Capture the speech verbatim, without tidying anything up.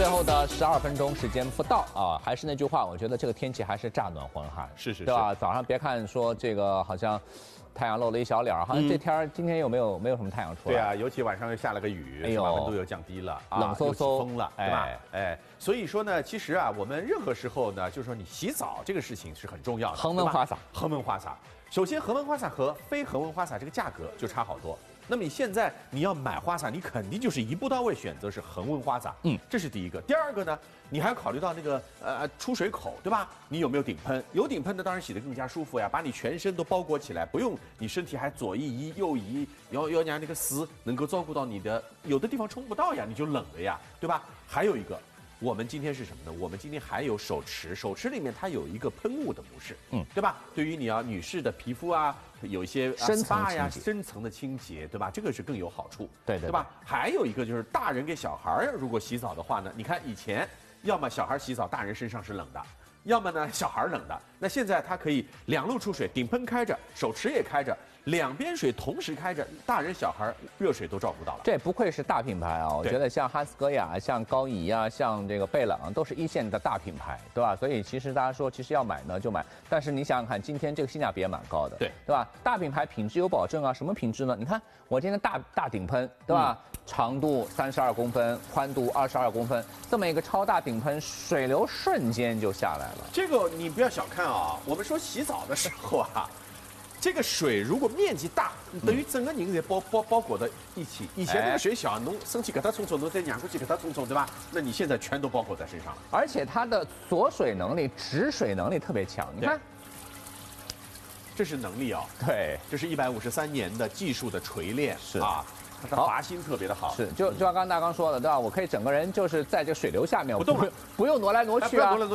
最后的十二分钟时间不到啊，还是那句话，我觉得这个天气还是乍暖还寒， 是是是， 对吧？早上别看说这个好像太阳露了一小脸，好像这天今天又没有没有什么太阳出来。 对啊，尤其晚上又下了个雨，是吧？温度又降低了， 冷飕飕， 风了，对吧？哎，所以说呢，其实啊，我们任何时候呢，就是说你洗澡这个事情是很重要的， 恒温花洒， 恒温花洒。首先，恒温花洒和非恒温花洒这个价格就差好多。那么你现在你要买花洒，你肯定就是一步到位选择是恒温花洒，嗯，这是第一个。第二个呢，你还要考虑到那个呃出水口，对吧？你有没有顶喷？有顶喷的当然洗得更加舒服呀，把你全身都包裹起来，不用你身体还左一移右移，要要让那个丝能够照顾到你的，有的地方冲不到呀，你就冷了呀，对吧？还有一个。我们今天是什么呢？我们今天还有手持，手持里面它有一个喷雾的模式，嗯，对吧？对于你要女士的皮肤啊，有一些深层呀、深层的清洁，对吧？这个是更有好处， 对对， 对吧？还有一个就是大人给小孩如果洗澡的话呢，你看以前要么小孩洗澡，大人身上是冷的，要么呢小孩冷的。那现在它可以两路出水，顶喷开着，手持也开着。两边水同时开着，大人小孩热水都照顾到了。 这不愧是大品牌啊！我觉得像哈斯格雅、像高怡啊、像这个贝朗都是一线的大品牌，对吧？所以其实大家说，其实要买呢就买，但是你想想看，今天这个性价比也蛮高的， 对对吧？大品牌品质有保证啊，什么品质呢？你看我今天大大顶喷，对吧？嗯、长度三十二公分，宽度二十二公分，这么一个超大顶喷，水流瞬间就下来了。 这个你不要小看啊！我们说洗澡的时候啊。这个水如果面积大，等于整个人在包包包裹在一起。以前那个水小，侬身体给它冲冲，侬再撵过去给它冲冲，对吧？那你现在全都包裹在身上了。 而且它的锁水能力、止水能力特别强。你看， 这是能力啊、哦。 对， 这是一百五十三年的技术的锤炼， 是啊，它的拔心特别的好。 是，就就像刚刚大刚说的，对吧？我可以整个人就是在这个水流下面，我不动，不用挪来挪去啊。